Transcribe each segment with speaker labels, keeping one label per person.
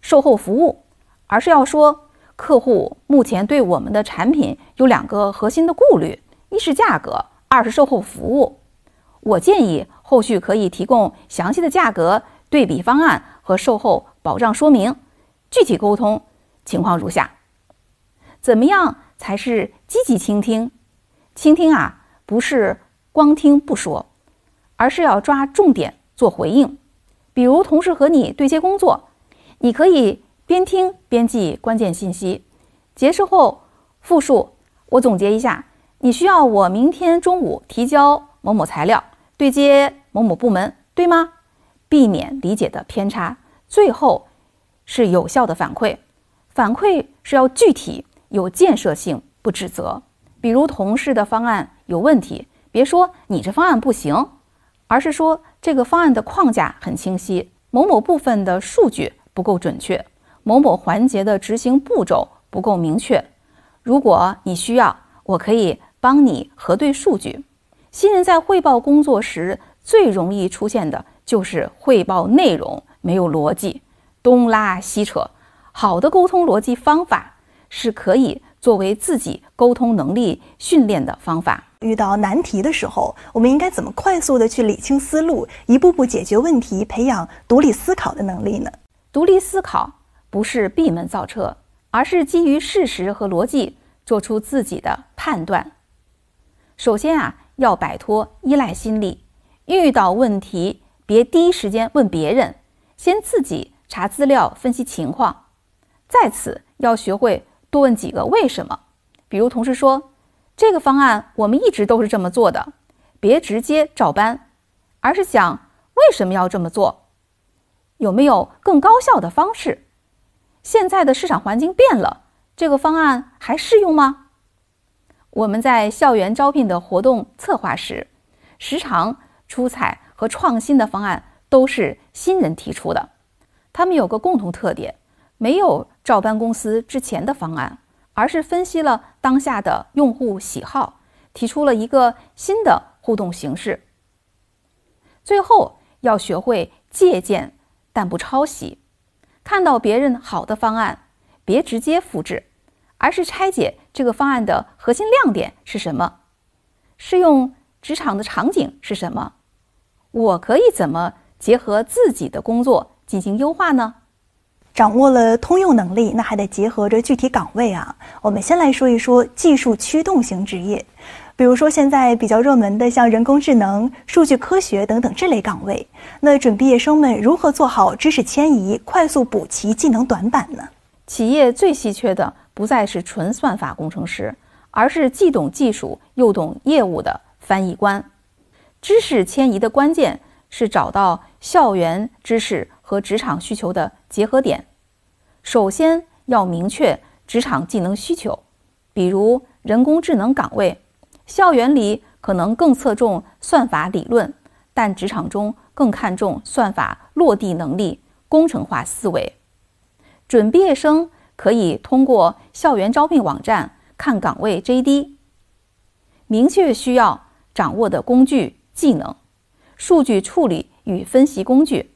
Speaker 1: 售后服务，而是要说客户目前对我们的产品有2个核心的顾虑，一是价格，二是售后服务。我建议后续可以提供详细的价格对比方案和售后保障说明。具体沟通情况如下：怎么样才是积极倾听？倾听不是光听不说，而是要抓重点做回应。比如同事和你对接工作，你可以边听边记关键信息，结束后复述：我总结一下，你需要我明天中午提交某某材料，对接某某部门，对吗？避免理解的偏差。最后是有效的反馈，反馈是要具体有建设性，不指责。比如同事的方案有问题，别说你这方案不行，而是说这个方案的框架很清晰，某某部分的数据不够准确，某某环节的执行步骤不够明确。如果你需要，我可以帮你核对数据。新人在汇报工作时最容易出现的就是汇报内容没有逻辑，东拉西扯。好的沟通逻辑方法是可以作为自己沟通能力训练的方法。
Speaker 2: 遇到难题的时候，我们应该怎么快速的去理清思路，一步步解决问题，培养独立思考的能力呢？
Speaker 1: 独立思考不是闭门造车，而是基于事实和逻辑做出自己的判断。首先要摆脱依赖心理，遇到问题别第一时间问别人，先自己查资料分析情况。在此要学会多问几个为什么。比如同事说，这个方案我们一直都是这么做的，别直接照搬，而是想为什么要这么做，有没有更高效的方式？现在的市场环境变了，这个方案还适用吗？我们在校园招聘的活动策划时，时常出彩和创新的方案都是新人提出的。他们有个共同特点，没有照搬公司之前的方案，而是分析了当下的用户喜好，提出了一个新的互动形式。最后要学会借鉴但不抄袭，看到别人好的方案，别直接复制，而是拆解这个方案的核心亮点是什么，适用职场的场景是什么，我可以怎么结合自己的工作进行优化呢？
Speaker 2: 掌握了通用能力，那还得结合着具体岗位我们先来说一说技术驱动型职业，比如说现在比较热门的像人工智能、数据科学等等这类岗位，那准毕业生们如何做好知识迁移，快速补齐技能短板呢？
Speaker 1: 企业最稀缺的不再是纯算法工程师，而是既懂技术又懂业务的翻译官。知识迁移的关键是找到校园知识和职场需求的结合点。首先要明确职场技能需求，比如人工智能岗位，校园里可能更侧重算法理论，但职场中更看重算法落地能力、工程化思维。准毕业生可以通过校园招聘网站看岗位 JD， 明确需要掌握的工具技能，数据处理与分析工具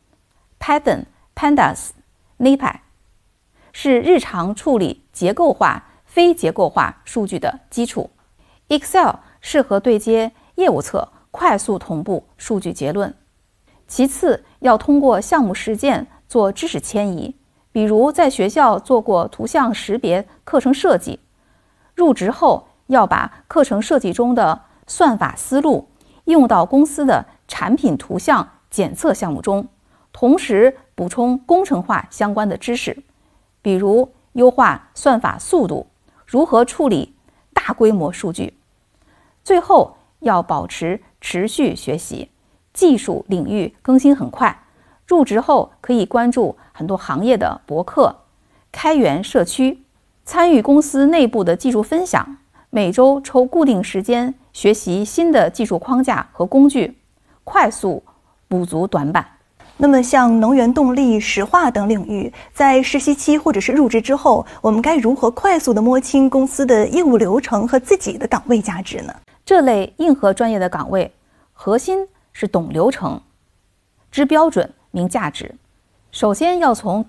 Speaker 1: Python、Pandas、NumPy 是日常处理结构化、非结构化数据的基础。Excel 适合对接业务侧，快速同步数据结论。其次，要通过项目实践做知识迁移，比如在学校做过图像识别课程设计，入职后要把课程设计中的算法思路应用到公司的产品图像检测项目中，同时补充工程化相关的知识，比如优化算法速度，如何处理大规模数据。最后要保持持续学习，技术领域更新很快，入职后可以关注很多行业的博客、开源社区，参与公司内部的技术分享，每周抽固定时间学习新的技术框架和工具，快速补足短板。
Speaker 2: 那么像能源动力、石化等领域，在实习期或者是入职之后，我们该如何快速地摸清公司的业务流程和自己的岗位价值呢？
Speaker 1: 这类硬核专业的岗位，核心是懂流程、知标准、明价值。首先要从